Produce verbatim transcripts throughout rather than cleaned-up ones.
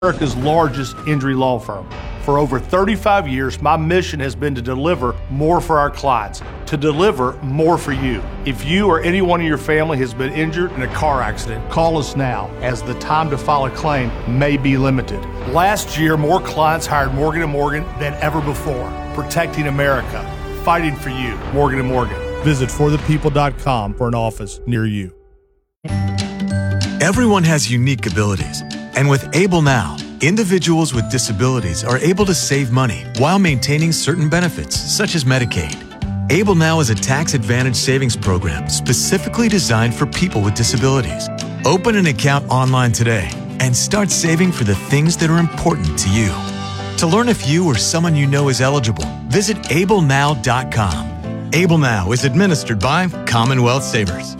America's largest injury law firm. For over thirty-five years, my mission has been to deliver more for our clients, to deliver more for you. If you or anyone in your family has been injured in a car accident, call us now, as the time to file a claim may be limited. Last year, more clients hired Morgan and Morgan than ever before, protecting America, fighting for you. Morgan and Morgan. Visit for the people dot com for an office near you. Everyone has unique abilities. And with Able Now, individuals with disabilities are able to save money while maintaining certain benefits, such as Medicaid. Able Now is a tax-advantaged savings program specifically designed for people with disabilities. Open an account online today and start saving for the things that are important to you. To learn if you or someone you know is eligible, visit able now dot com. Able Now is administered by Commonwealth Savers.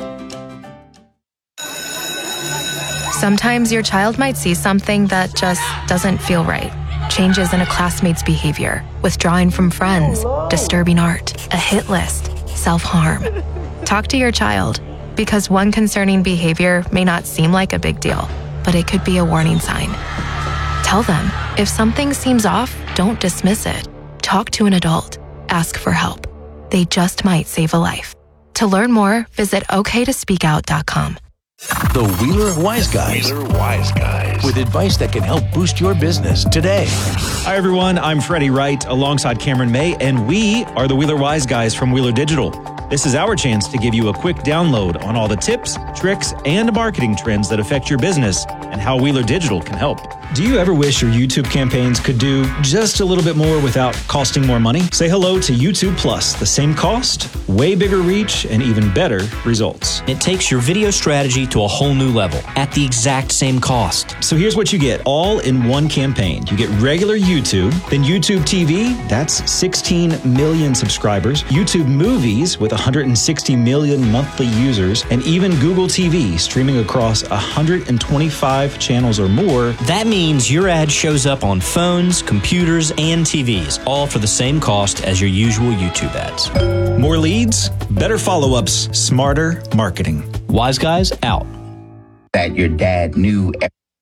Sometimes your child might see something that just doesn't feel right. Changes in a classmate's behavior, withdrawing from friends, disturbing art, a hit list, self-harm. Talk to your child, because one concerning behavior may not seem like a big deal, but it could be a warning sign. Tell them, if something seems off, don't dismiss it. Talk to an adult. Ask for help. They just might save a life. To learn more, visit o k to speak out dot com. The Wheeler Wise Guys. Wheeler Wise Guys. With advice that can help boost your business today. Hi, everyone. I'm Freddie Wright alongside Cameron May, and we are the Wheeler Wise Guys from Wheeler Digital. This is our chance to give you a quick download on all the tips, tricks, and marketing trends that affect your business and how Wheeler Digital can help. Do you ever wish your YouTube campaigns could do just a little bit more without costing more money? Say hello to YouTube Plus. The same cost, way bigger reach, and even better results. It takes your video strategy to a whole new level at the exact same cost. So here's what you get all in one campaign. You get regular YouTube, then YouTube T V, that's sixteen million subscribers, YouTube Movies with one hundred sixty million monthly users, and even Google T V streaming across one hundred twenty-five channels or more. That means your ad shows up on phones, computers, and T Vs, all for the same cost as your usual YouTube ads. More leads, better follow-ups, smarter marketing. Wise Guys out. That your dad knew.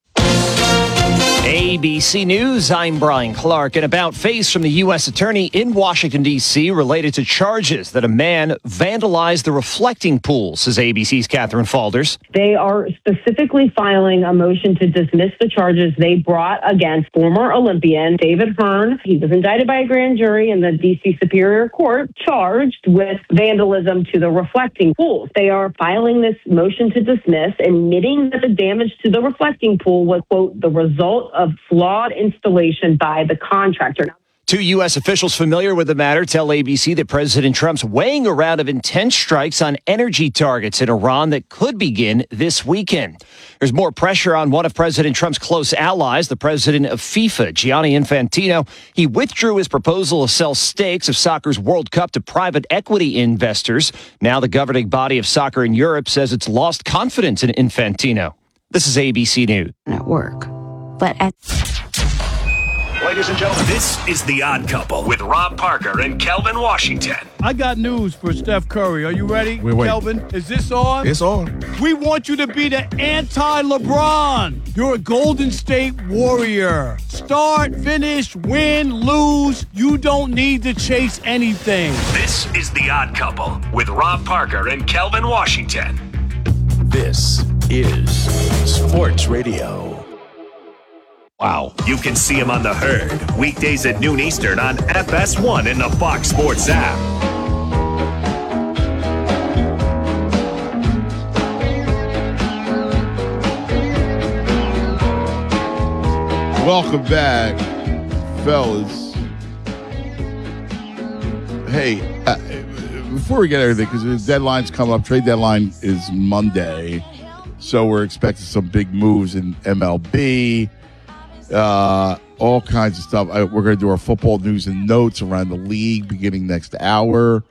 A B C News, I'm Brian Clark. An about-face from the U S attorney in Washington, D C related to charges that a man vandalized the reflecting pool, says A B C's Catherine Falders. They are specifically filing a motion to dismiss the charges they brought against former Olympian David Hearn. He was indicted by a grand jury in the D C Superior Court, charged with vandalism to the reflecting pools. They are filing this motion to dismiss, admitting that the damage to the reflecting pool was, quote, the result of flawed installation by the contractor. Two U S officials familiar with the matter tell A B C that President Trump's weighing a round of intense strikes on energy targets in Iran that could begin this weekend. There's more pressure on one of President Trump's close allies, the president of FIFA, Gianni Infantino. He withdrew his proposal to sell stakes of soccer's World Cup to private equity investors. Now the governing body of soccer in Europe says it's lost confidence in Infantino. This is A B C News. At work. But at Ladies and gentlemen, this is The Odd Couple with Rob Parker and Kelvin Washington. I got news for Steph Curry. Are you ready, wait, wait. Kelvin? Is this on? It's on. We want you to be the anti-LeBron. You're a Golden State Warrior. Start, finish, win, lose. You don't need to chase anything. This is The Odd Couple with Rob Parker and Kelvin Washington. This is Sports Radio. Wow. You can see him on The Herd, weekdays at noon Eastern on F S one in the Fox Sports app. Welcome back, fellas. Hey, uh, before we get everything, because the deadline's come up, trade deadline is Monday, so we're expecting some big moves in M L B. Uh, all kinds of stuff. I, we're going to do our football news and notes around the league beginning next hour.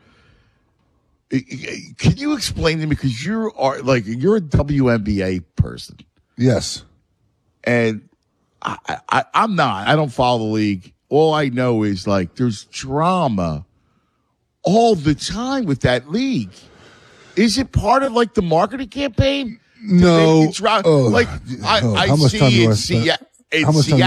Can you explain to me, because you are like you're a W N B A person? Yes, and I, I, I'm not. I don't follow the league. All I know is like there's drama all the time with that league. Is it part of like the marketing campaign? No, oh, like I, oh, I how much see time do I in spend? Seattle. In How much time do